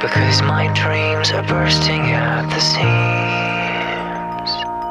because my dreams are bursting at the seams.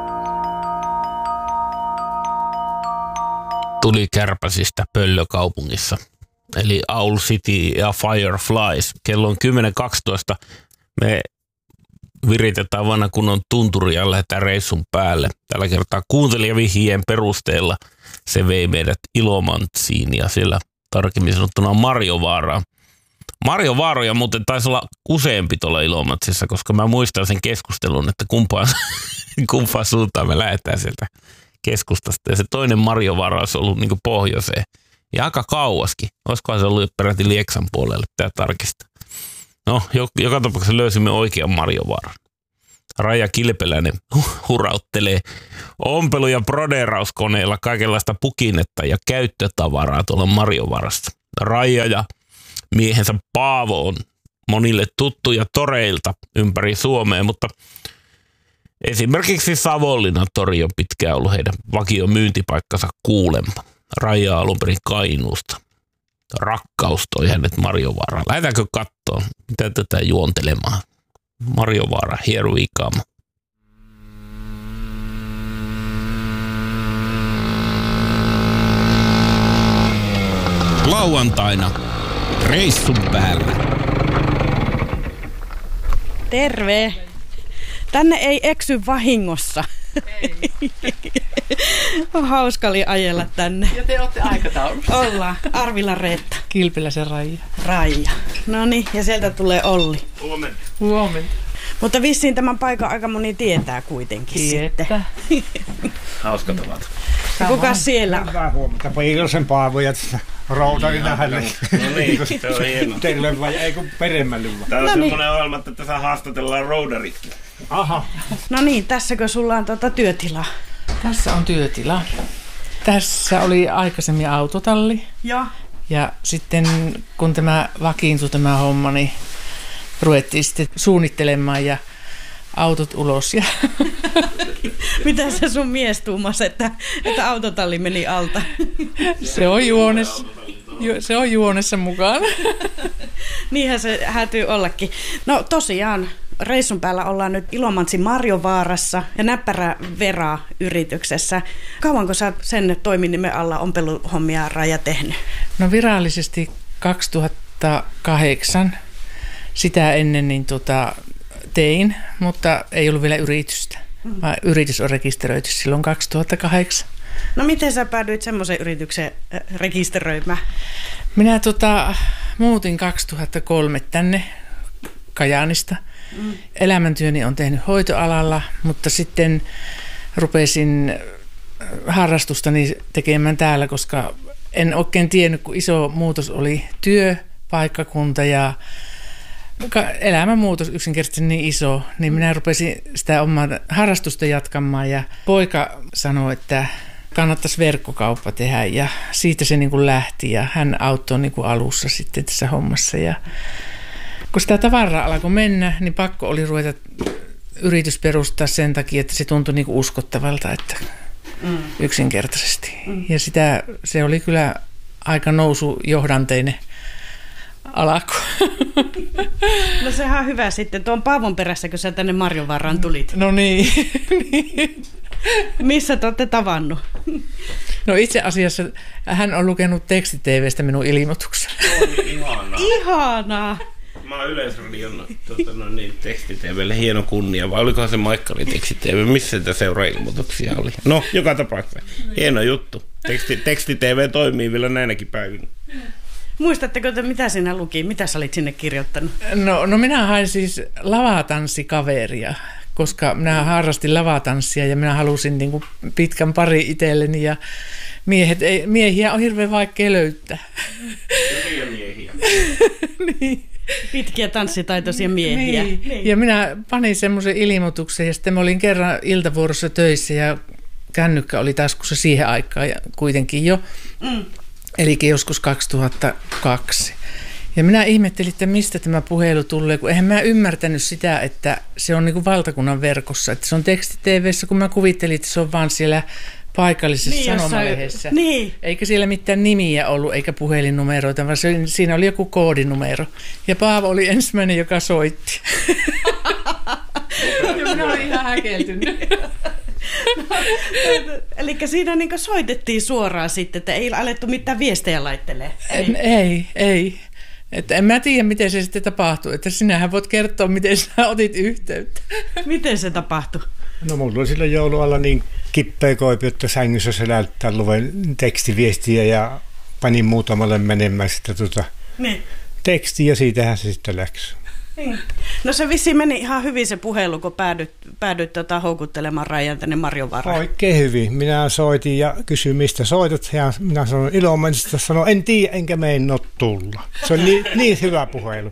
Tuli Kärpäsistä Pöllökaupungissa, eli Owl City ja Fireflies. Kello on 10.12. Me viritetään vanha kunnon tunturia ja lähdetään reissun päälle. Tällä kertaa kuuntelijavihjeen perusteella se vei meidät Ilomantsiin ja siellä tarkemmin sanottuna Marjovaaraan. Marjovaaroja muuten taisi olla useampi tuolla Ilomantsissa, koska mä muistan sen keskustelun, että kumpaan suuntaan me lähdetään sieltä keskustasta. Ja se toinen Marjovaara olisi ollut niin kuin pohjoiseen. Ja aika kauaskin. Olisikohan se ollut peräti Lieksan puolelle, pitää tarkistaa. No, joka tapauksessa löysimme oikean Marjovaaran. Raija Kilpeläinen hurauttelee ompelu- ja broderauskoneilla kaikenlaista pukinetta ja käyttötavaraa tuolla Marjovaarassa. Raija ja miehensä Paavo on monille tuttuja toreilta ympäri Suomea, mutta esimerkiksi Savonlinnan tori on pitkään ollut heidän vakio myyntipaikkansa kuulemma. Raija alun perin Kainuusta. Rakkaus toi hänet Marjovaaraan. Lähdetäänkö kattoon, mitä tätä juontelemaan? Marjovaara, here we come. Lauantaina reissun päällä. Terve. Tänne ei eksy vahingossa. Ei. On hauska oli ajella tänne. Ja te olette aikataulussa. Ollaan. Arvila Reetta. Kilpiläisen Raija. Raija. No niin, ja sieltä tulee Olli. Huomenta. Huomenta. Mutta vissiin tämän paikan aika moni tietää kuitenkin sitten. Hauska tavata. Ja kuka siellä on? Hyvää huomenta. Piilosen Paavo ja Routari nähdä. No niin, se on hienoa. Teille vai ei kun peremmälle vai? Tää on semmoinen ohjelma, että tässä haastatellaan roudaritkin. Aha. No niin, tässäkö sulla on työtilaa? Tässä on työtila. Tässä oli aikaisemmin autotalli. Joo. Ja sitten kun tämä vakiintui tämä homma, niin ruvettiin sitten suunnittelemaan ja autot ulos. Ja Mitä se sun mies tuumasi, että autotalli meni alta? se on juonessa mukaan. Niinhän se hätyy ollakin. No tosiaan, reissun päällä ollaan nyt Ilomantsin Marjovaarassa ja Näppärä Vera-yrityksessä. Kauanko sä sen toiminimen alla ompeluhommia Raija tehnyt? No virallisesti 2008. Sitä ennen niin tein, mutta ei ollut vielä yritystä. Vaan yritys on rekisteröity silloin 2008. No miten sä päädyit semmoisen yrityksen rekisteröimään? Minä muutin 2003 tänne Kajaanista. Elämäntyöni on tehnyt hoitoalalla, mutta sitten rupesin harrastustani tekemään täällä, koska en oikein tiennyt, kun iso muutos oli työpaikkakunta ja elämänmuutos yksinkertaisesti niin iso, niin minä rupesin sitä omaa harrastusta jatkamaan ja poika sanoi, että kannattaisi verkkokauppa tehdä ja siitä se niin kuin lähti ja hän auttoi niin kuin alussa sitten tässä hommassa ja kun sitä tavaraa alkoi mennä, niin pakko oli ruveta yritys perustaa sen takia, että se tuntui niin kuin uskottavalta, että yksinkertaisesti ja se oli kyllä aika nousujohdanteinen alku. No sehän on hyvä sitten. Tuon Paavon perässä, kun sä tänne Marjovaaraan tulit. No niin. Missä te olette tavannut? No itse asiassa hän on lukenut teksti-TV:stä minun ilmoituksen. Ihanaa. Ihanaa. Mä oon Yleisradion teksti-TVlle hieno kunnia, vai olikohan se Maikkari teksti-TV? Missä sitä seurailmoituksia oli? No, joka tapauksessa. Hieno juttu. Teksti-TV toimii vielä näinäkin päivinä. Muistatteko te, mitä siinä luki? Mitä sä olit sinne kirjoittanut? No minä hain siis lavatanssikaveria, koska minä harrastin lavatanssia ja minä halusin niin kuin pitkän pari itselleni ja miehiä on hirveän vaikea löytää. Hyviä miehiä. Niin. Pitkiä tanssitaitoisia miehiä. Niin. Ja minä panin semmoisen ilmoituksen ja sitten mä olin kerran iltavuorossa töissä ja kännykkä oli taskussa siihen aikaan ja kuitenkin jo. Eli joskus 2002. Ja minä ihmettelin, että mistä tämä puhelu tulee, kun eihän mä ymmärtänyt sitä, että se on niin kuin valtakunnan verkossa. Että se on teksti-TV:ssä, kun mä kuvittelin, että se on vaan siellä paikallisessa Niin, sanomalehdessä. Niin. Eikä siellä mitään nimiä ollut eikä puhelinnumeroita, vaan siinä oli joku koodinumero. Ja Paavo oli ensimmäinen, joka soitti. Ja minä olin ihan häkeltynyt. Eli siinä niin soitettiin suoraan sitten, että ei alettu mitään viestejä laittelee. Ei. Että en mä tiedä, miten se sitten tapahtui. Että sinähän voit kertoa, miten sä otit yhteyttä. Miten se tapahtui? No mulla oli silloin joulualla niin kippeä koipi, että sängyssä selättää luven tekstiviestiä ja panin muutamalle menemään sitä Niin. tekstiä ja siitähän se sitten läksi. Niin. No se vissiin meni ihan hyvin se puhelu, kun päädyt houkuttelemaan Rajan tänne Marjovaaraan. Oikein hyvin. Minä soitin ja kysyin, mistä soitat. Ja minä sanoin Ilomantsista, sanoin, en tiedä, enkä meinaa tulla. Se on niin hyvä puhelu.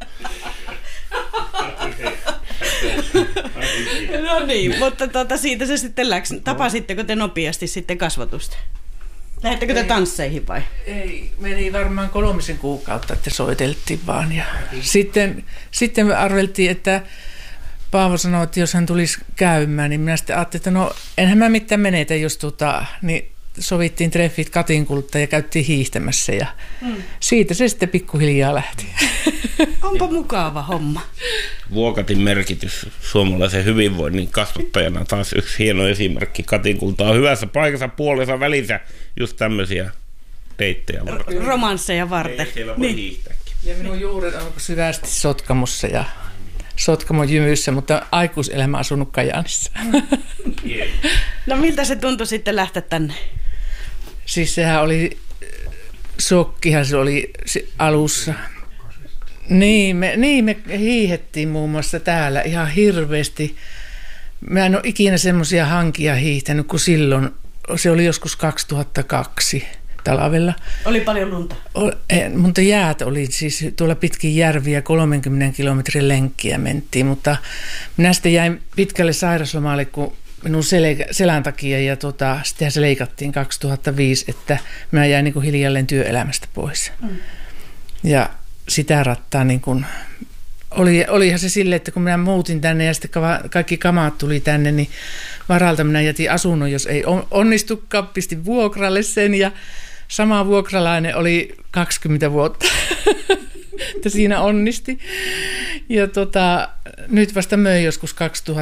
No niin, mutta siitä se sitten läksi. Tapasitteko te nopeasti sitten kasvatusta? Lähettekö te tansseihin vai? Ei, meni varmaan 3 kuukautta, että soiteltiin vaan. Ja sitten me arveltiin, että Paavo sanoi, että jos hän tulisi käymään, niin minä sitten ajattelin, että no enhän mä mitään menetä, jos niin sovittiin treffit Katinkulta ja käytiin hiihtämässä ja siitä se sitten pikkuhiljaa lähti. Onpa mukava homma. Vuokatin merkitys suomalaisen hyvinvoinnin kasvattajana taas yksi hieno esimerkki. Katinkulta on hyvässä paikassa puolessa välissä just tämmöisiä deittejä varten. Romansseja varten. Siellä voi hiihtääkin. Ja minun juuret on syvästi Sotkamossa ja Sotkamon jymyssä, mutta aikuiselämä asunut Kajaanissa. No miltä se tuntui sitten lähteä tänne? Siis sehän oli, shokkihan se oli alussa. Niin, me hiihettiin muun muassa täällä ihan hirveästi. Mä en ole ikinä semmoisia hankia hiihtänyt kuin silloin. Se oli joskus 2002 talvella. Oli paljon lunta? Mutta jäät oli siis tuolla pitkin järviä 30 kilometrin lenkkiä mentiin, mutta minä sitten jäin pitkälle sairaslomalle, kun minun selän takia ja sittenhän se leikattiin 2005, että minä jäin niin kuin hiljalleen työelämästä pois. Ja sitä rattaa niin kuin, olihan se silleen, että kun minä muutin tänne ja sitten kaikki kamat tuli tänne, niin varalta minä jätin asunnon, jos ei onnistukaan, pistin vuokralle sen ja sama vuokralainen oli 20 vuotta, että siinä onnisti. Ja nyt vasta möi joskus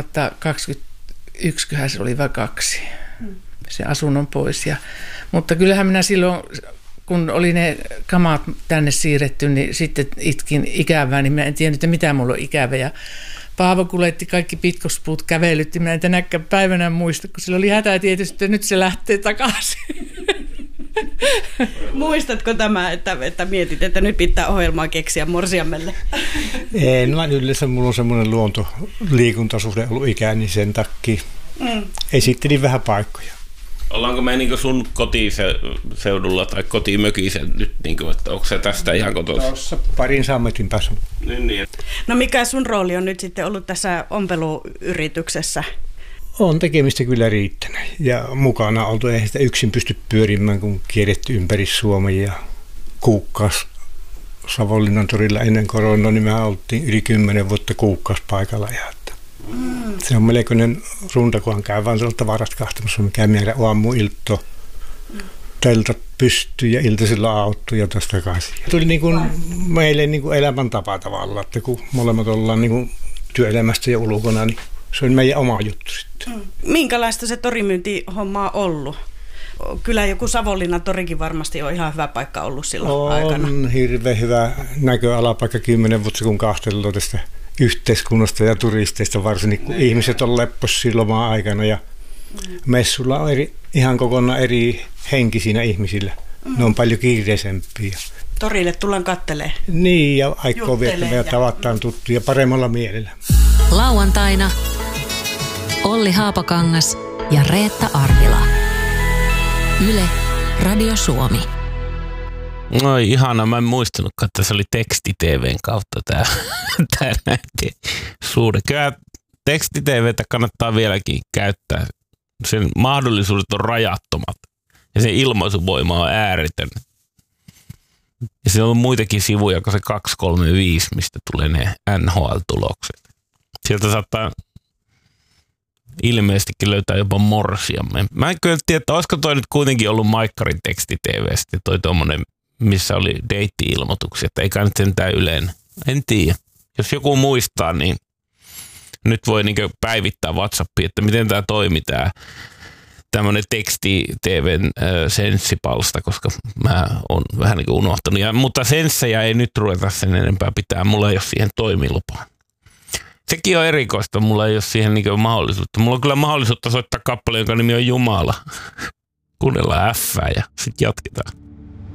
2021, kyllähän se oli vai 2, se asunnon pois. Mutta kyllähän minä silloin, kun oli ne kamat tänne siirretty, niin sitten itkin ikävää, niin minä en tiennyt, että mitä mulla on ikävä. Ja Paavo kuljetti kaikki pitkospuut, kävelytti. Minä en tänäkään päivänä muista, kun sillä oli hätää tietysti, että nyt se lähtee takaisin. Muistatko tämä, että mietit, että nyt pitää ohjelmaa keksiä morsiammelle? En, vaan yleensä mulla on semmoinen luontoliikuntasuhde ollut ikään, niin sen takia esittelin vähän paikkoja. Ollaanko me niin sun kotiseudulla tai kotimökissä nyt, niin kuin, että onko se tästä ihan kotoisin? Tuossa 200 metrin päässä. Niin. No mikä sun rooli on nyt sitten ollut tässä ompeluyrityksessä? On tekemistä kyllä riittänyt ja mukana oltu, eihän sitä yksin pysty pyörimään, kun kierretty ympäri Suomea ja Kuukkas Savonlinnan torilla ennen koronaa, niin me oltiin yli 10 vuotta Kuukkas paikalla. Se on melkoinen runda, kunhan käy vaan sieltä tavarat kahtamassa, mikä meidän aamuilto, teltat pystyy ja iltaisilla auttu ja tästä takaisin. Tuli niin kuin meille niin kuin elämäntapa tavallaan, että kun molemmat ollaan niin kuin työelämästä ja ulkona, niin se on meidän oma juttu sitten. Minkälaista se torimyyntihomma on ollut? Kyllä joku Savonlinnan torikin varmasti on ihan hyvä paikka ollut silloin aikana. On hirveän hyvä näköalapaikka 10 vuotta, kun kahtelu tästä yhteiskunnasta ja turisteista varsinkin, kun ihmiset on lepposia loma-aikana ja messulla on ihan kokonaan eri henki siinä ihmisillä. Ne on paljon kiireisempiä. Torille tullaan kattelemaan. Niin, ja aikoo viettämään ja tavataan tuttuja paremmalla mielellä. Lauantaina Olli Haapakangas ja Reetta Arvila. Yle, Radio Suomi. No ihana, mä en muistanutkaan, että se oli teksti-TVn kautta tämä näiden suhde. Kyllä teksti-TVtä kannattaa vieläkin käyttää. Sen mahdollisuudet on rajattomat ja sen ilmaisuvoima on ääretön. Ja siellä on muitakin sivuja kuin se 235, mistä tulee ne NHL-tulokset. Sieltä saattaa ilmeisestikin löytää jopa morsiamme. Mä en kyllä tiedä, että olisiko toi nyt kuitenkin ollut Maikkarin teksti-tv:stä toi tommonen, missä oli deitti-ilmoituksia, että eikä nyt sentään yleinen. En tiedä. Jos joku muistaa, niin nyt voi niinku päivittää WhatsAppiin, että miten tää toimii tää tämmönen teksti-tv:n senssipalsta, koska mä oon vähän niinku unohtanut. Mutta senssejä ei nyt ruveta sen enempää pitää, mulla ei ole siihen toimilupaa. Sekin on erikoista, mulla ei ole siihen niinku mahdollisuutta. Mulla on kyllä mahdollisuutta soittaa kappale, jonka nimi on Jumala. Kuunnellaan F:ää ja sit jatketaan.